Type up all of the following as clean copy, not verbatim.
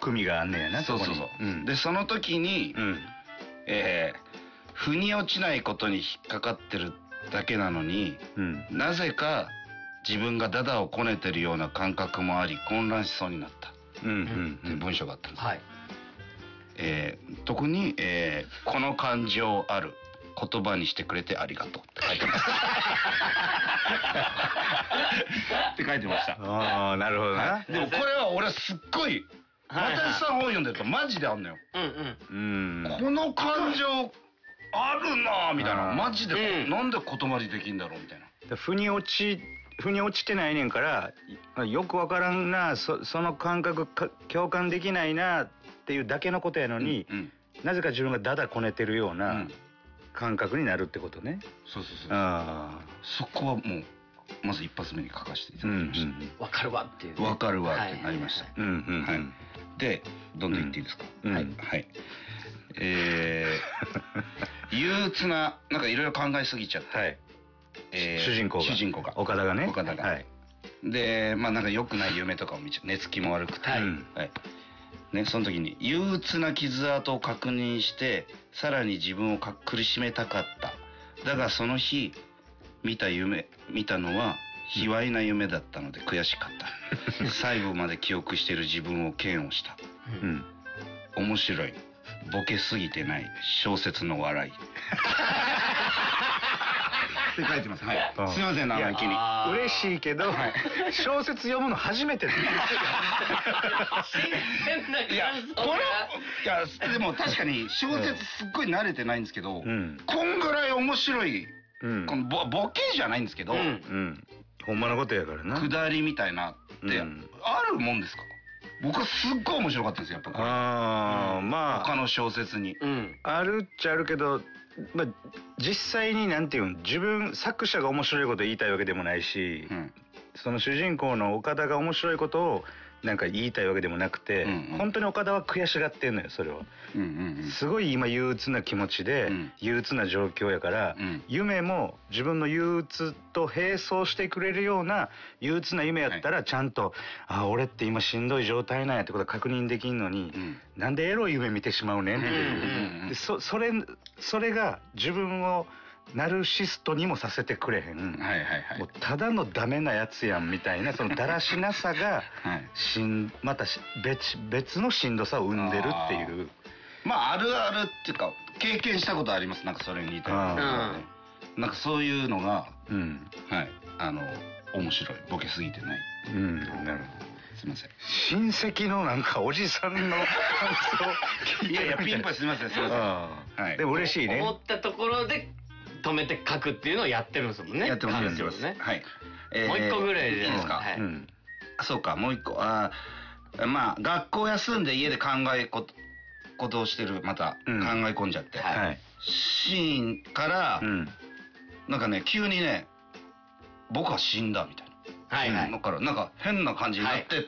組があんねやな。 そうそうそう。でその時に、腑に落ちないことに引っかかってるだけなのに、なぜか自分がダダをこねてるような感覚もあり混乱しそうになったっていう文章があったんです。特に、この感情ある言葉にしてくれてありがとうって書いてますって書いてました。 ああ、なるほどな。 でもこれは俺すっごい又吉さん本読んでるとマジであんのよ。この感情あるなみたいな、マジでなんで言葉にできんだろうみたいな。 腑に落ちてないねんからよくわからんな、その感覚共感できないなっていうだけのことやのに、なぜか自分がダダこねてるような感覚になるってことね。 そうそうそう。そこはもうまず一発目に書かせていただきました。 わかるわっていう。 わかるわってなりました。でどんどん言っていいですか。はい。憂鬱な、なんかいろいろ考えすぎちゃって、 主人公が岡田がね。 でまあなんか良くない夢とかを見ちゃう、寝つきも悪くて、ね、その時に憂鬱な傷跡を確認してさらに自分を苦しめたかった。だがその日見たのは卑猥な夢だったので悔しかった最後まで記憶している自分を嫌悪した。面白い、ボケすぎてない小説の笑いって書いてます。すいません、生意気に。 嬉しいけど小説読むの初めてだ。 いやでも確かに小説すっごい慣れてないんですけど、こんぐらい面白い、このボケじゃないんですけど、 ほんまのことやからな。 下りみたいなってあるもんですか？僕はすっごい面白かったんですよ、やっぱこれ。まあ他の小説にあるっちゃあるけど、まあ実際になんていうの、自分作者が面白いこと言いたいわけでもないし、その主人公の岡田が面白いことをなんか言いたいわけでもなくて、本当に岡田は悔しがってんのよ、それを。すごい今憂鬱な気持ちで、憂鬱な状況やから、夢も自分の憂鬱と並走してくれるような憂鬱な夢やったらちゃんと、俺って今しんどい状態なんやってことが確認できんのに、なんでエロい夢見てしまうねんっていう。それが自分をナルシストにもさせてくれへん、もうただのダメなやつやんみたいな、そのだらしなさがまた別のしんどさを生んでるっていう。 まああるあるっていうか経験したことあります。なんかそれに似たような、なんかそういうのが、面白い、ボケすぎてない。なるほど。すみません。 親戚のなんかおじさんの感想。 いやピンポイすみません、すみません。 でも嬉しいね。 思ったところで止めて書くっていうのをやってるんですもんね。 やってます。 ね。 はい。 もう一個ぐらいでいいですか。 そうか、もう一個。まあ学校休んで家でことをしてる、また考え込んじゃって、シーンからなんかね、急にね、僕は死んだみたいな。だからなんか変な感じになってって、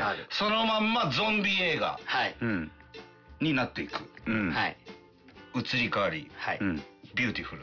そのまんまゾンビ映画になっていく。移り変わり。ビューティフル。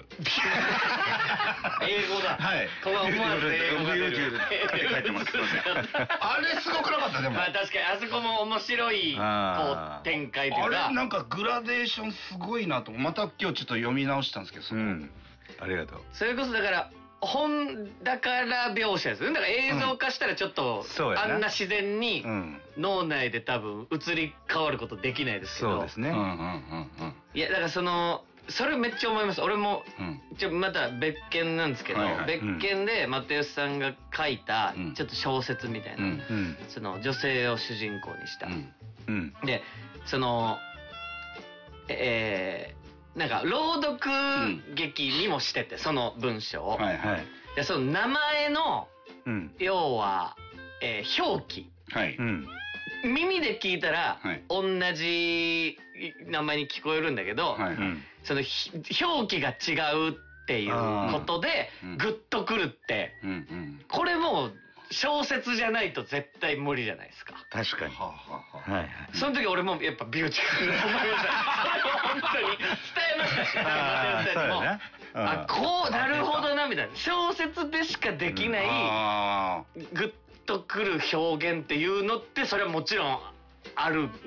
英語だ。この思わず英語が出る。 って書いてます。あれすごくなかった？でも。 確かにあそこも面白い展開というか。 あれなんかグラデーションすごいなと。また今日ちょっと読み直したんですけど。 ありがとう。 それこそだから本だから描写ですよね。だから映像化したらちょっとあんな自然に脳内で多分移り変わることできないですけど。 そうですね。 いやだからそれめっちゃ思います。俺もまた別件なんですけど、別件で又吉さんが書いたちょっと小説みたいな、その女性を主人公にした。でなんか朗読劇にもしてて、その文章を。でその名前の要は表記。耳で聞いたら同じ名前に聞こえるんだけど、その表記が違うっていうことでグッとくるって、これもう小説じゃないと絶対無理じゃないですか。 確かに。 その時俺もやっぱビューティフルだと思いました。本当に伝えましたし、こうなるほどなみたいな、小説でしかできないグッとくる表現っていうのって、それはもちろんある